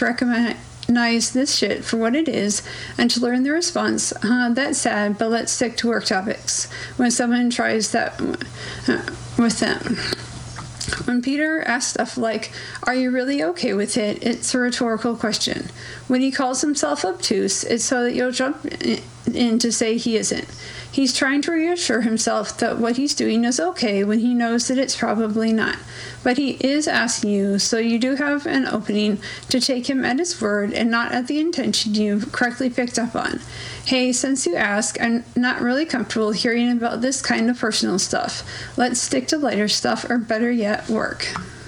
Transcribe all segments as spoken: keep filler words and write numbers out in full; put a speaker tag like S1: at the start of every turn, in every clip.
S1: recognize this shit for what it is and to learn the response, huh, that's sad, but let's stick to work topics when someone tries that uh, with them. When Peter asks stuff like, are you really okay with it? It's a rhetorical question. When he calls himself obtuse, it's so that you'll jump in to say he isn't. He's trying to reassure himself that what he's doing is okay when he knows that it's probably not. But he is asking you, so you do have an opening to take him at his word and not at the intention you've correctly picked up on. Hey, since you ask, I'm not really comfortable hearing about this kind of personal stuff. Let's stick to lighter stuff, or better yet, work.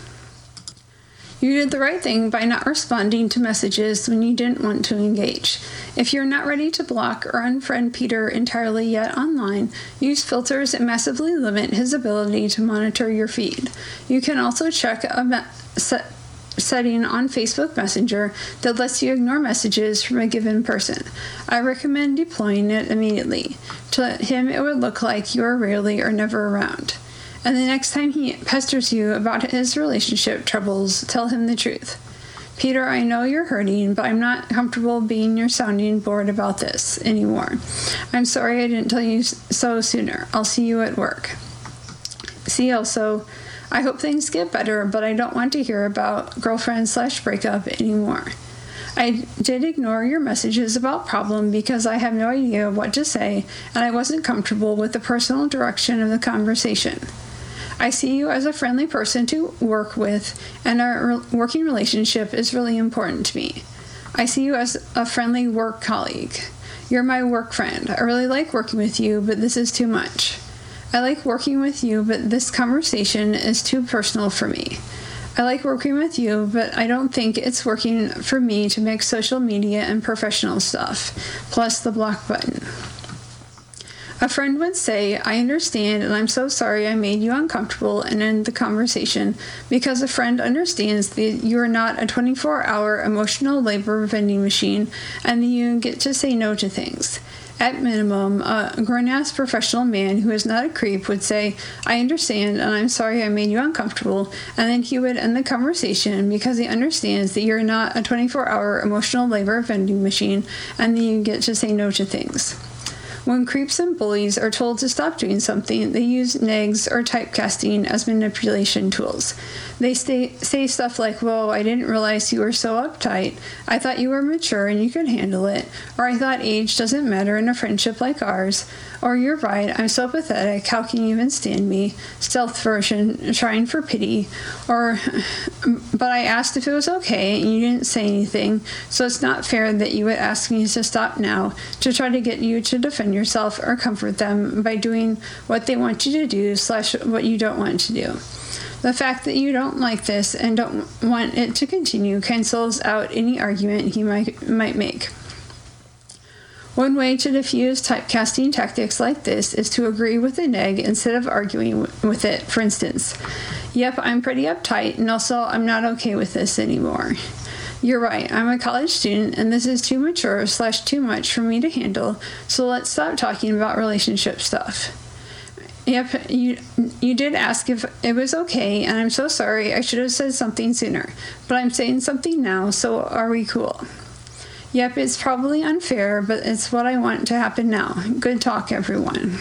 S1: You did the right thing by not responding to messages when you didn't want to engage. If you're not ready to block or unfriend Peter entirely yet online, use filters that massively limit his ability to monitor your feed. You can also check a me- set- setting on Facebook Messenger that lets you ignore messages from a given person. I recommend deploying it immediately. To him, it would look like you are rarely or never around. And the next time he pesters you about his relationship troubles, tell him the truth. Peter, I know you're hurting, but I'm not comfortable being your sounding board about this anymore. I'm sorry I didn't tell you so sooner. I'll see you at work. See also, I hope things get better, but I don't want to hear about girlfriend slash breakup anymore. I did ignore your messages about problem because I have no idea what to say, and I wasn't comfortable with the personal direction of the conversation. I see you as a friendly person to work with, and our re- working relationship is really important to me. I see you as a friendly work colleague. You're my work friend. I really like working with you, but this is too much. I like working with you, but this conversation is too personal for me. I like working with you, but I don't think it's working for me to mix social media and professional stuff, plus the block button. A friend would say, I understand, and I'm so sorry I made you uncomfortable, and end the conversation, because a friend understands that you are not a twenty-four hour emotional labor vending machine, and that you get to say no to things. At minimum, a grown-ass professional man who is not a creep would say, I understand, and I'm sorry I made you uncomfortable, and then he would end the conversation because he understands that you're not a twenty-four hour emotional labor vending machine, and that you get to say no to things. When creeps and bullies are told to stop doing something, they use negs or typecasting as manipulation tools. They stay, say stuff like, whoa, I didn't realize you were so uptight. I thought you were mature and you could handle it. Or I thought age doesn't matter in a friendship like ours. Or you're right, I'm so pathetic, how can you even stand me? Stealth version, trying for pity. Or, but I asked if it was okay and you didn't say anything, so it's not fair that you would ask me to stop now to try to get you to defend yourself or comfort them by doing what they want you to do slash what you don't want to do. The fact that you don't like this and don't want it to continue cancels out any argument he might might make. One way to diffuse typecasting tactics like this is to agree with the neg instead of arguing with it. For instance, yep, I'm pretty uptight, and also I'm not okay with this anymore. You're right, I'm a college student, and this is too mature slash too much for me to handle, so let's stop talking about relationship stuff. Yep, you you did ask if it was okay, and I'm so sorry, I should have said something sooner, but I'm saying something now, so are we cool? Yep, it's probably unfair, but it's what I want to happen now. Good talk, everyone.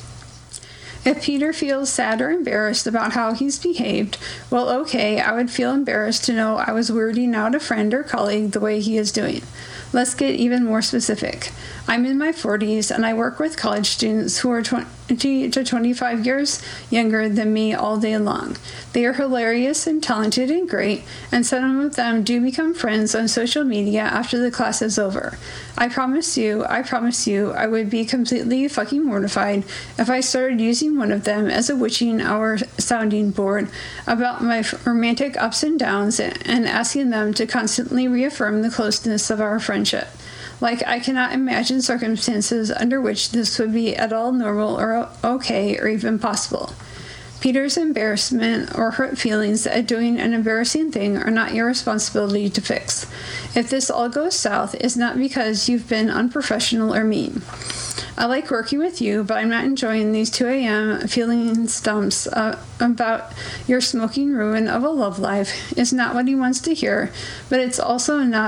S1: If Peter feels sad or embarrassed about how he's behaved, well, okay, I would feel embarrassed to know I was weirding out a friend or colleague the way he is doing. Let's get even more specific. I'm in my forties, and I work with college students who are twenty to twenty-five years younger than me all day long. They are hilarious and talented and great, and some of them do become friends on social media after the class is over. I promise you, I promise you, I would be completely fucking mortified if I started using one of them as a witching hour sounding board about my romantic ups and downs and asking them to constantly reaffirm the closeness of our friendship. Like, I cannot imagine circumstances under which this would be at all normal or okay or even possible. Peter's embarrassment or hurt feelings at doing an embarrassing thing are not your responsibility to fix. If this all goes south, it's not because you've been unprofessional or mean. I like working with you, but I'm not enjoying these two a.m. feeling stumps uh, about your smoking ruin of a love life. It's not what he wants to hear, but it's also not